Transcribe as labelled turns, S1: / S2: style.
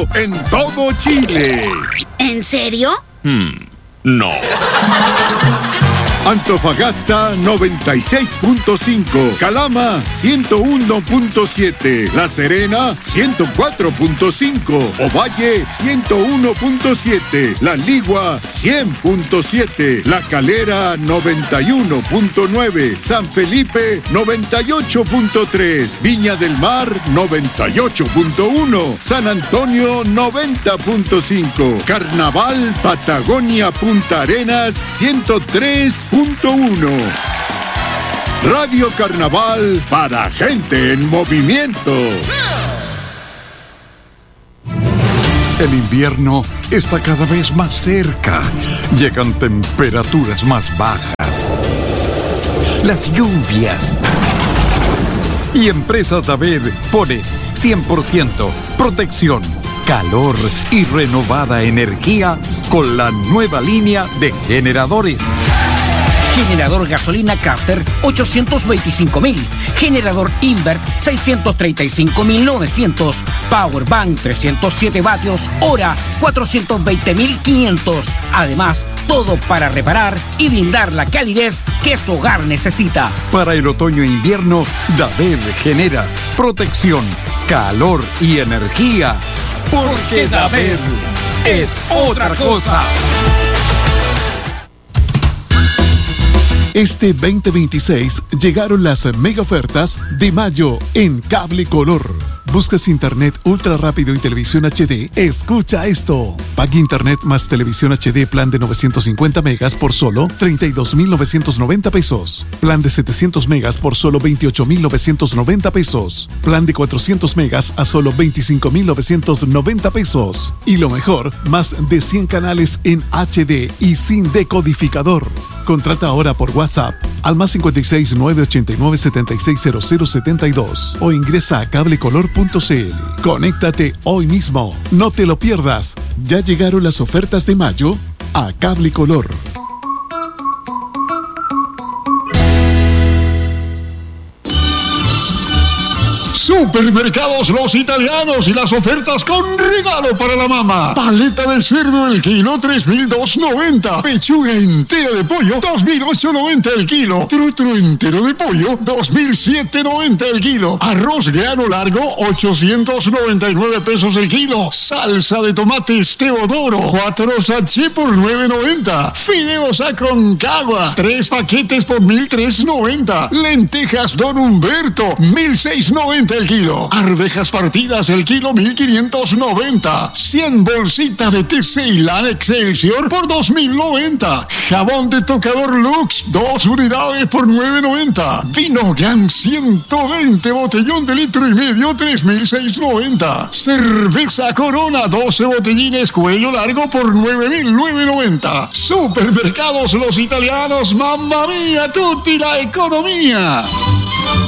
S1: aniversario en todo Chile.
S2: ¿En serio?
S3: No.
S1: Antofagasta 96.5, Calama 101.7, La Serena 104.5, Ovalle 101.7, La Ligua 100.7, La Calera 91.9, San Felipe 98.3, Viña del Mar 98.1, San Antonio 90.5, Carnaval Patagonia Punta Arenas 103.1. Radio Carnaval para gente en movimiento.
S4: El invierno está cada vez más cerca. Llegan temperaturas más bajas. Las lluvias. Y Empresa David pone 100% protección, calor y renovada energía con la nueva línea de generadores.
S5: Generador gasolina Crafter 825.000, generador Invert 635.900, Powerbank 307 vatios hora 420.500. Además, todo para reparar y brindar la calidez que su hogar necesita.
S4: Para el otoño e invierno, Dabel genera protección, calor y energía. Porque Dabel es otra cosa.
S6: Este 2026 llegaron las mega ofertas de mayo en Cable Color. ¿Buscas internet ultra rápido y televisión HD? Escucha esto. Pague internet más televisión HD plan de 950 megas por solo 32.990 pesos. Plan de 700 megas por solo 28.990 pesos. Plan de 400 megas a solo 25.990 pesos. Y lo mejor, más de 100 canales en HD y sin decodificador. Contrata ahora por WhatsApp al más 56 989 760072 o ingresa a cablecolor.cl. Conéctate hoy mismo. No te lo pierdas. Ya llegaron las ofertas de mayo a Cable Color.
S7: Supermercados Los Italianos y las ofertas con regalo para la mamá. Paleta de cerdo el kilo, 3.290. Pechuga entera de pollo, 2.890 el kilo. Trutro entero de pollo, 2.790 el kilo. Arroz grano largo, 899 pesos el kilo. Salsa de tomates Teodoro, 4 sachets por 9.90. Fideos Aconcagua, 3 paquetes por 1.390. Lentejas Don Humberto, 1.690 el kilo. Arvejas partidas el kilo, 1.590. 100 bolsitas de té Ceilán Excelsior por 2.090. Jabón de tocador Lux, 2 unidades por 9.90. Vino Gran 120 botellón de 1,5 litros, 3.690. Cerveza Corona, 12 botellines cuello largo por 9.990. Supermercados Los Italianos, mamma mía, tutti la economía.